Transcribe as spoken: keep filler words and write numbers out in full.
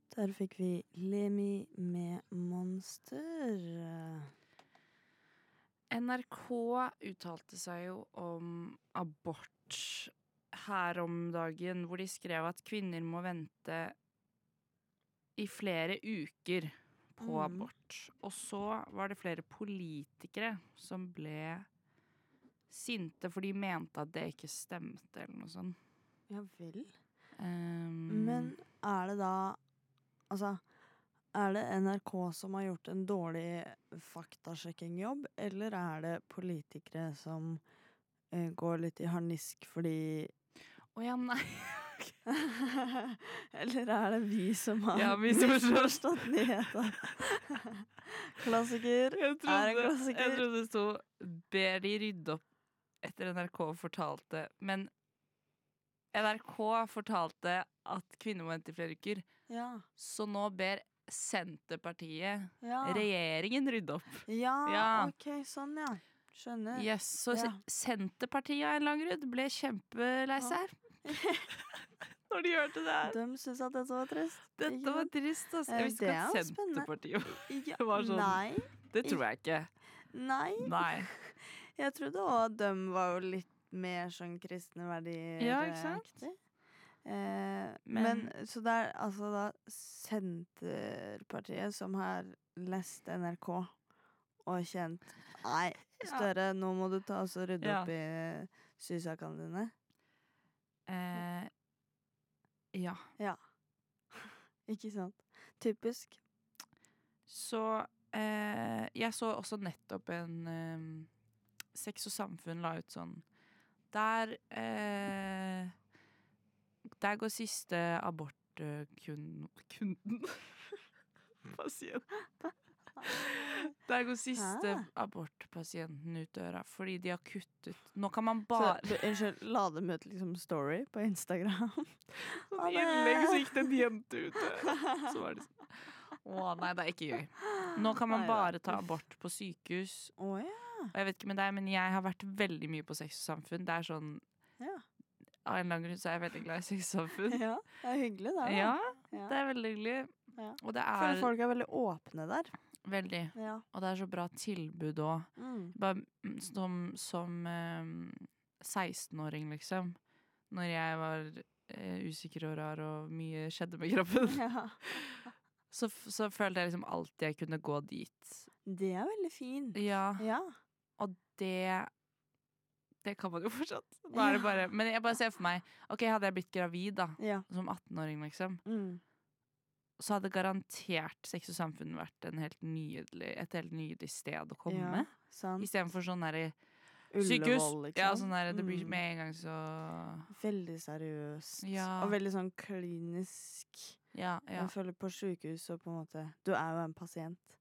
Der fikk vi Lemi med Monster. N R K uttalte seg jo om abort her om dagen, hvor de skrev at kvinner må vente i flere uker på Mm. abort. Og så var det flere politikere som ble sinte, for de mente at det ikke stemte, eller noe sånt. Ja vel. Um, Men er det da Altså, er det N R K som har gjort en dårlig faktasjekkingjobb, eller er det politikere som eh, går litt i harnisk fordi Å ja, nei. Eller er det vi som har Ja, vi som har misforstått nyheter? Klassiker Jeg er en trodde, jeg klassiker. trodde det sto ber de rydde opp etter N R K fortalte, men N R K fortalte at kvinner må vente i flere uker, Ja, så nå ber Senterpartiet ja. regjeringen rydde opp. Ja, Ja. ok, sånn ja. Skjønner. Yes, så Ja. Senterpartiet av en lang grunn ble kjempelei seg når de hørte det her. De synes at dette var trist. Dette Ikke var sant? trist, altså. Eh, Jeg visste det ikke er at jo spennende. Senterpartiet Ja, var sånn. Nei, Det tror jeg ikke. nei. Nei. Jeg trodde også at de var jo litt mer sånn kristne verdier. Ja, ikke sant? aktig. Eh, Men- men, så det er altså da Senterpartiet som har lest N R K og kjent Nei, Støre, nå må du ta oss og rydde Ja. opp i sysakene dine. Eh, ja. Ja. Ikke sant? Typisk. Så eh, jeg så også nettopp en eh, Sex og Samfunn la ut sånn Der eh, Der går siste abortkunden Kunden Pasient. Der går siste Hæ? abortpasienten ut døra fordi de har kuttet. Nå kan man Så, bare du, unnskyld, la dem ut liksom story på Instagram. Sånn innlegg, så gikk det en jente ut døra. Så var det sånn Å nei, det er ikke gøy. Nå kan man Neida. bare ta abort på sykehus. Å ja. Og jeg vet ikke med deg, men jeg har vært veldig mye på Sex og Samfunn. Det er sånn Ja. Av en lang grunn så er jeg veldig glad i Sex og Samfunn. ja. Det er hyggelig, det. da. Ja, Ja. det er veldig hyggelig. Ja. Og det For er folk er veldig åpne der. veldig. Ja. Og det er så bra tilbud òg. Mm. Bare mm, som, som eh, seksten-åring, liksom. Når jeg var eh, usikker og rar og mye skjedde med kroppen, ja. så, f- så følte jeg liksom alltid jeg kunne gå dit. Det er veldig fint. Ja, Ja. og det Det kan man jo fortsatt. Nå er det bare, men jeg bare ser for meg Ok, hadde jeg blitt gravid da Ja. som atten-åring, liksom, Mm. så hadde garantert Sex og Samfunn vært en helt nydelig, et helt nydelig sted å komme. Ja, sant. Istedenfor sånn der i sykehus. Ullevål, liksom. Ja, sånn der, det blir Mm. med en gang så Veldig seriøst. Ja. Og veldig sånn klinisk. Ja, ja. Jeg føler på sykehus og på en måte Du er jo en pasient.